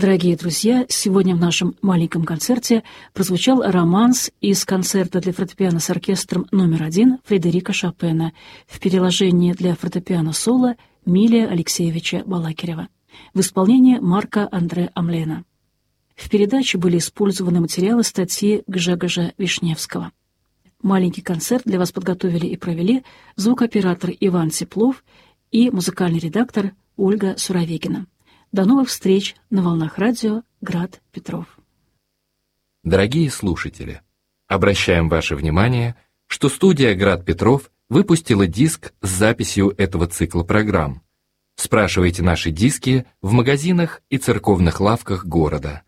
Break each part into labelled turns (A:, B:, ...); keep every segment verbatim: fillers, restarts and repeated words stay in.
A: Дорогие друзья, сегодня в нашем маленьком концерте прозвучал романс из концерта для фортепиано с оркестром номер один Фредерика Шопена в переложении для фортепиано соло Милия Алексеевича Балакирева в исполнении Марка Андре Амлена. В передаче были использованы материалы статьи Гжегожа Вишневского. Маленький концерт для вас подготовили и провели звукооператор Иван Теплов и музыкальный редактор Ольга Суровегина. До новых встреч на волнах радио Град Петров.
B: Дорогие слушатели, обращаем ваше внимание, что студия Град Петров выпустила диск с записью этого цикла программ. Спрашивайте наши диски в магазинах и церковных лавках города.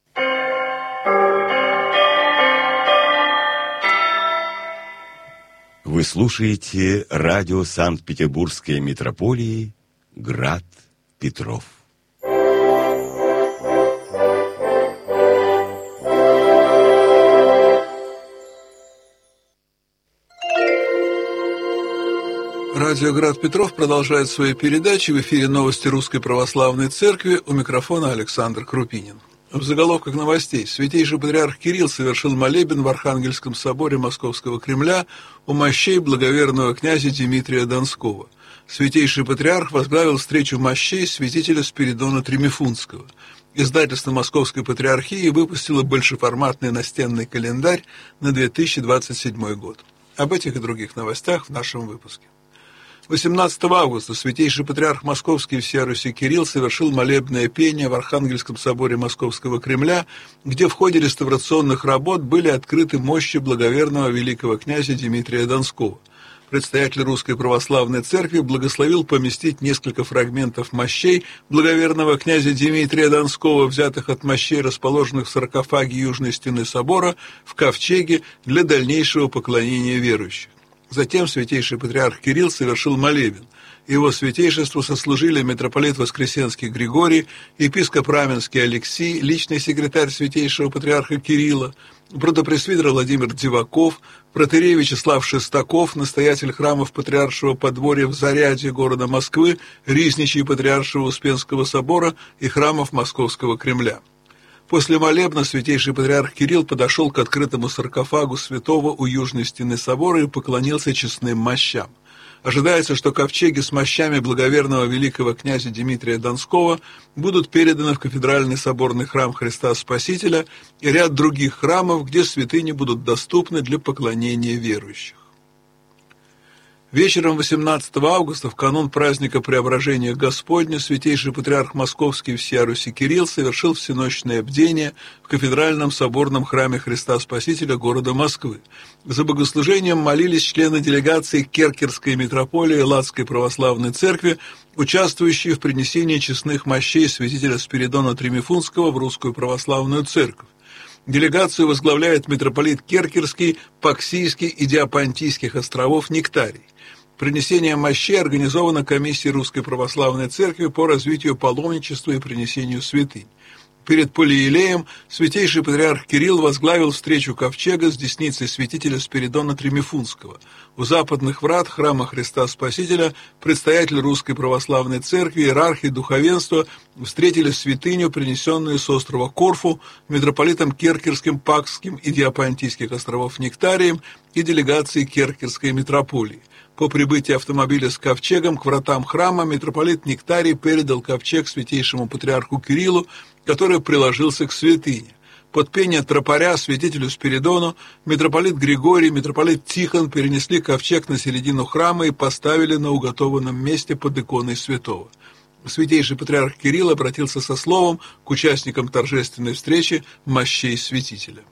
C: Вы слушаете радио Санкт-Петербургской митрополии Град Петров.
D: Радио Град Петров продолжает свои передачи. В эфире новости Русской Православной Церкви. У микрофона Александр Крупинин. В заголовках новостей. Святейший Патриарх Кирилл совершил молебен в Архангельском соборе Московского Кремля у мощей благоверного князя Дмитрия Донского. Святейший Патриарх возглавил встречу мощей святителя Спиридона Тремифунтского. Издательство Московской Патриархии выпустило большеформатный настенный календарь на две тысячи двадцать седьмой год. Об этих и других новостях в нашем выпуске. восемнадцатого августа Святейший Патриарх Московский и всея Руси Кирилл совершил молебное пение в Архангельском соборе Московского Кремля, где в ходе реставрационных работ были открыты мощи благоверного великого князя Дмитрия Донского. Предстоятель Русской Православной Церкви благословил поместить несколько фрагментов мощей благоверного князя Дмитрия Донского, взятых от мощей, расположенных в саркофаге южной стены собора, в ковчеге для дальнейшего поклонения верующих. Затем святейший патриарх Кирилл совершил молебен. Его святейшеству сослужили митрополит Воскресенский Григорий, епископ Раменский Алексий, личный секретарь святейшего патриарха Кирилла, протопресвитер Владимир Диваков, протоиерей Вячеслав Шестаков, настоятель храмов Патриаршего подворья в Зарядье города Москвы, ризничий Патриаршего Успенского собора и храмов Московского Кремля. После молебна святейший патриарх Кирилл подошел к открытому саркофагу святого у южной стены собора и поклонился честным мощам. Ожидается, что ковчеги с мощами благоверного великого князя Дмитрия Донского будут переданы в кафедральный соборный храм Христа Спасителя и ряд других храмов, где святыни будут доступны для поклонения верующих. Вечером восемнадцатого августа, в канун праздника Преображения Господня, святейший патриарх Московский и всея Руси Кирилл совершил всенощное бдение в кафедральном соборном храме Христа Спасителя города Москвы. За богослужением молились члены делегации Керкерской митрополии Ладской Православной Церкви, участвующие в принесении честных мощей святителя Спиридона Тремифунтского в Русскую Православную Церковь. Делегацию возглавляет митрополит Керкерский, Паксийский и Диопантийских островов Нектарий. Принесение мощей организовано комиссией Русской Православной Церкви по развитию паломничества и принесению святынь. Перед Полиелеем святейший патриарх Кирилл возглавил встречу ковчега с десницей святителя Спиридона Тремифунтского. У западных врат храма Христа Спасителя предстоятель Русской Православной Церкви, иерархи и духовенство встретили святыню, принесенную с острова Корфу, митрополитом Керкерским, Пакским и Диопантийских островов Нектарием и делегацией Керкерской митрополии. По прибытии автомобиля с ковчегом к вратам храма митрополит Нектарий передал ковчег святейшему патриарху Кириллу, который приложился к святыне. Под пение тропаря святителю Спиридону митрополит Григорий, митрополит Тихон перенесли ковчег на середину храма и поставили на уготованном месте под иконой святого. Святейший патриарх Кирилл обратился со словом к участникам торжественной встречи мощей святителя.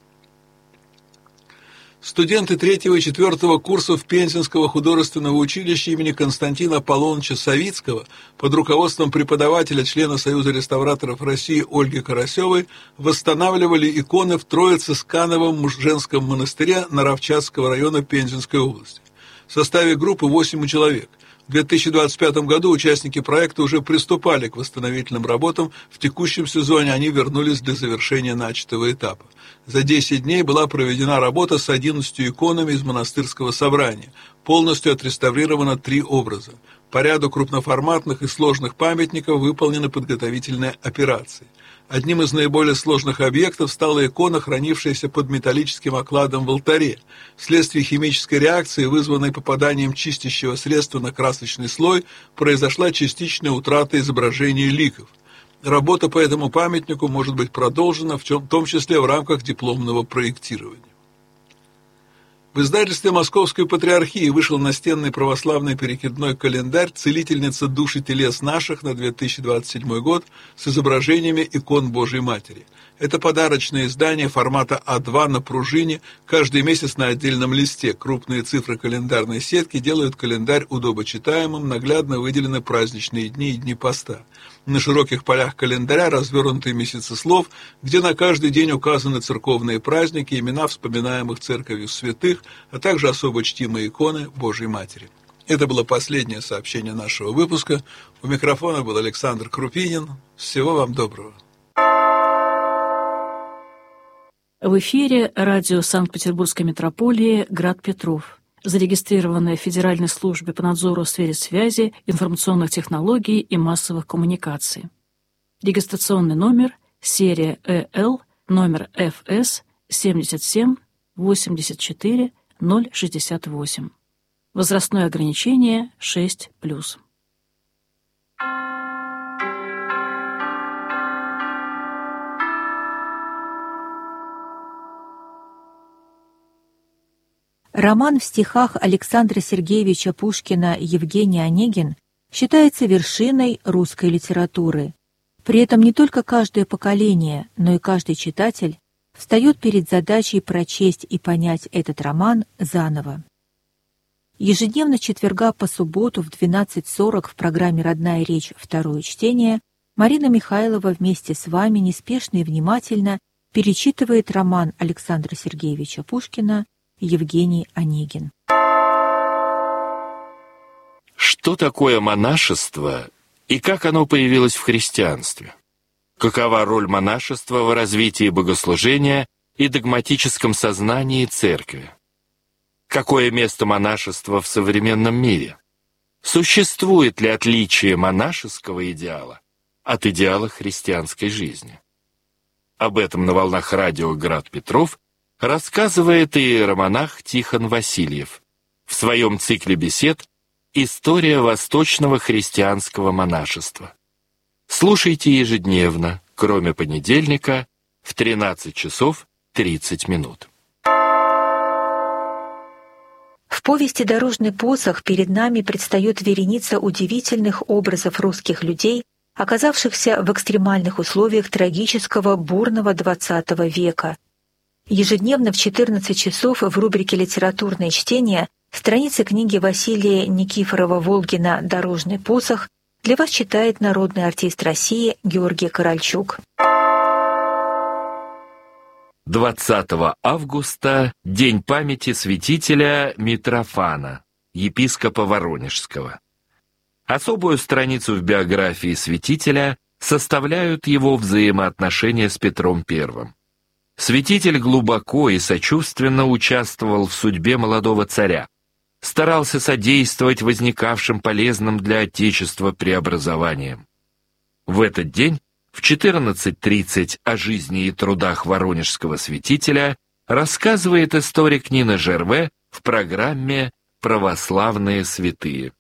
D: Студенты третьего и четвертого курсов Пензенского художественного училища имени Константина Аполлоныча Савицкого под руководством преподавателя, члена Союза реставраторов России Ольги Карасевой восстанавливали иконы в Троице-Скановом женском монастыре Наровчатского района Пензенской области. В составе группы восемь человек. В две тысячи двадцать пятом году участники проекта уже приступали к восстановительным работам, в текущем сезоне они вернулись для завершения начатого этапа. За десять дней была проведена работа с одиннадцатью иконами из монастырского собрания. Полностью отреставрировано три образа. По ряду крупноформатных и сложных памятников выполнены подготовительные операции. Одним из наиболее сложных объектов стала икона, хранившаяся под металлическим окладом в алтаре. Вследствие химической реакции, вызванной попаданием чистящего средства на красочный слой, произошла частичная утрата изображения ликов. Работа по этому памятнику может быть продолжена, в том числе в рамках дипломного проектирования. В издательстве Московской Патриархии вышел настенный православный перекидной календарь «Целительница душ и телес наших» на две тысячи двадцать седьмой год с изображениями икон Божьей Матери. Это подарочное издание формата а два на пружине, каждый месяц на отдельном листе. Крупные цифры календарной сетки делают календарь удобочитаемым, наглядно выделены праздничные дни и дни поста. На широких полях календаря развернуты месяцеслов, где на каждый день указаны церковные праздники, имена вспоминаемых церковью святых, а также особо чтимые иконы Божьей Матери. Это было последнее сообщение нашего выпуска. У микрофона был Александр Крупинин. Всего вам доброго.
A: В эфире радио Санкт-Петербургской метрополии «Град Петров», зарегистрированное в Федеральной службе по надзору в сфере связи, информационных технологий и массовых коммуникаций. Регистрационный номер, серия Э Л, номер Ф С семьдесят семь восемьдесят четыре ноль шестьдесят восемь. Возрастное ограничение шесть плюс.
E: Роман в стихах Александра Сергеевича Пушкина «Евгений Онегин» считается вершиной русской литературы. При этом не только каждое поколение, но и каждый читатель встает перед задачей прочесть и понять этот роман заново. Ежедневно четверга по субботу в двенадцать сорок в программе «Родная речь. Второе чтение» Марина Михайлова вместе с вами неспешно и внимательно перечитывает роман Александра Сергеевича Пушкина «Евгений Онегин».
F: Что такое монашество и как оно появилось в христианстве? Какова роль монашества в развитии богослужения и догматическом сознании церкви? Какое место монашества в современном мире? Существует ли отличие монашеского идеала от идеала христианской жизни? Об этом на волнах радио «Град Петров» рассказывает иеромонах Тихон Васильев в своем цикле бесед «История восточного христианского монашества». Слушайте ежедневно, кроме понедельника, в тринадцать часов тридцать минут.
E: В повести «Дорожный посох» перед нами предстает вереница удивительных образов русских людей, оказавшихся в экстремальных условиях трагического бурного двадцатого века. Ежедневно в четырнадцать часов в рубрике «Литературное чтение» страницы книги Василия Никифорова-Волгина «Дорожный посох» для вас читает народный артист России Георгий Корольчук.
F: двадцатого августа – День памяти святителя Митрофана, епископа Воронежского. Особую страницу в биографии святителя составляют его взаимоотношения с Петром Первым. Святитель глубоко и сочувственно участвовал в судьбе молодого царя, старался содействовать возникавшим полезным для Отечества преобразованиям. В этот день в четырнадцать тридцать о жизни и трудах воронежского святителя рассказывает историк Нина Жерве в программе «Православные святые».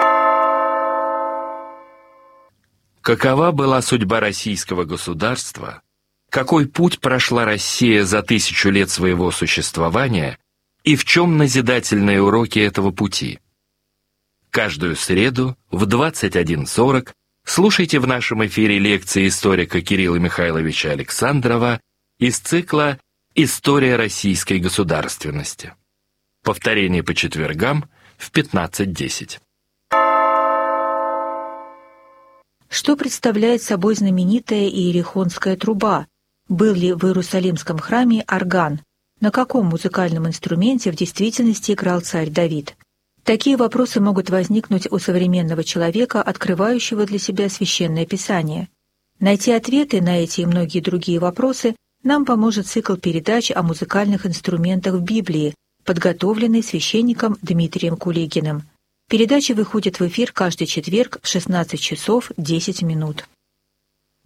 F: Какова была судьба российского государства? Какой путь прошла Россия за тысячу лет своего существования и в чем назидательные уроки этого пути? Каждую среду в двадцать один сорок слушайте в нашем эфире лекции историка Кирилла Михайловича Александрова из цикла «История российской государственности». Повторение по четвергам в пятнадцать десять.
E: Что представляет собой знаменитая иерихонская труба? Был ли в Иерусалимском храме орган? На каком музыкальном инструменте в действительности играл царь Давид? Такие вопросы могут возникнуть у современного человека, открывающего для себя Священное Писание. Найти ответы на эти и многие другие вопросы нам поможет цикл передач о музыкальных инструментах в Библии, подготовленный священником Дмитрием Кулигиным. Передача выходит в эфир каждый четверг в шестнадцать часов десять минут.